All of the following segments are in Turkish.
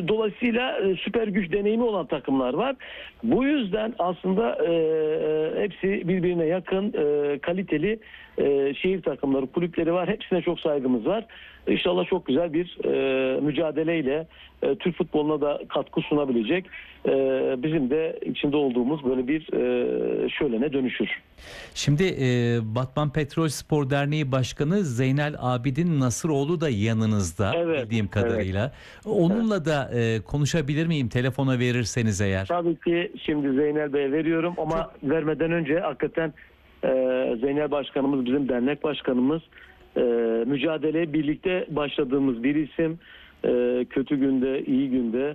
dolayısıyla süper güç deneyimi olan takımlar var. Bu yüzden aslında hepsi birbirine yakın, kaliteli şehir takımları, kulüpleri var. Hepsine çok saygımız var. İnşallah çok güzel bir mücadeleyle Türk futboluna da katkı sunabilecek, bizim de içinde olduğumuz böyle bir şölene dönüşür. Şimdi Batman Petrol Spor Derneği Başkanı Zeynel Abidin Nasıroğlu da yanınızda, Evet, bildiğim evet. kadarıyla. Onunla da konuşabilir miyim telefona verirseniz eğer? Tabii ki şimdi Zeynel Bey'e veriyorum ama vermeden önce hakikaten Zeynel Başkanımız bizim dernek başkanımız. Mücadeleye birlikte başladığımız bir isim. Kötü günde, iyi günde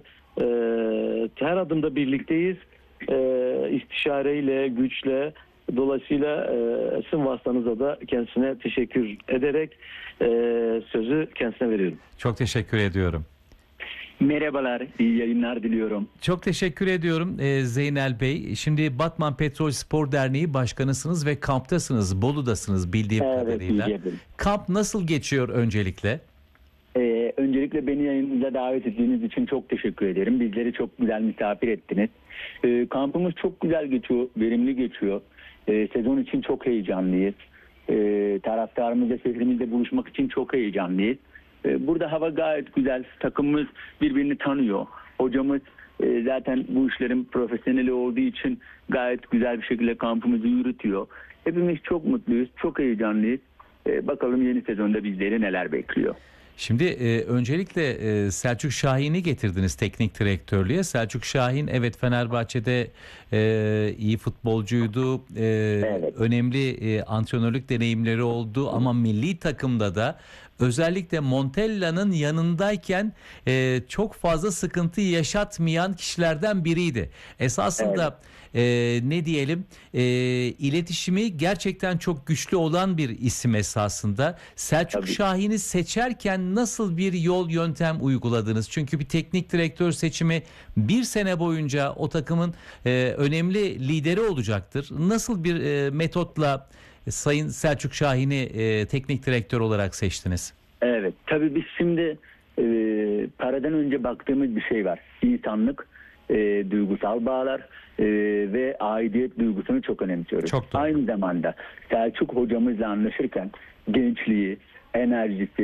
her adımda birlikteyiz. İstişareyle, güçle, dolayısıyla sizin vasıtanıza da kendisine teşekkür ederek sözü kendisine veriyorum. Çok teşekkür ediyorum. Merhabalar, iyi yayınlar diliyorum. Çok teşekkür ediyorum Zeynel Bey. Şimdi Batman Petrol Spor Derneği Başkanısınız ve kamptasınız, Bolu'dasınız bildiğim kadarıyla. Biliyorum. Kamp nasıl geçiyor öncelikle? Öncelikle beni yayınınıza davet ettiğiniz için çok teşekkür ederim. Bizleri çok güzel misafir ettiniz. Kampımız çok güzel geçiyor, verimli geçiyor. Sezon için çok heyecanlıyız. Taraftarımızla, şehrimizde buluşmak için çok heyecanlıyız. Burada hava gayet güzel. Takımımız birbirini tanıyor. Hocamız zaten bu işlerin profesyoneli olduğu için gayet güzel bir şekilde kampımızı yürütüyor. Hepimiz çok mutluyuz, çok heyecanlıyız. Bakalım yeni sezonda bizleri neler bekliyor. Şimdi öncelikle Selçuk Şahin'i getirdiniz teknik direktörlüğe. Selçuk Şahin evet Fenerbahçe'de iyi futbolcuydu. Evet. Önemli antrenörlük deneyimleri oldu ama milli takımda da özellikle Montella'nın yanındayken çok fazla sıkıntı yaşatmayan kişilerden biriydi. Esasında ne diyelim iletişimi gerçekten çok güçlü olan bir isim esasında. Selçuk Tabii. Şahin'i seçerken nasıl bir yol yöntem uyguladınız? Çünkü bir teknik direktör seçimi bir sene boyunca o takımın önemli lideri olacaktır. Nasıl bir metotla Sayın Selçuk Şahin'i teknik direktör olarak seçtiniz? Evet, tabii biz şimdi paradan önce baktığımız bir şey var. İnsanlık, duygusal bağlar ve aidiyet duygusunu çok önemsiyoruz. Çok doğru. Aynı zamanda Selçuk hocamızla anlaşırken gençliği, enerjisi,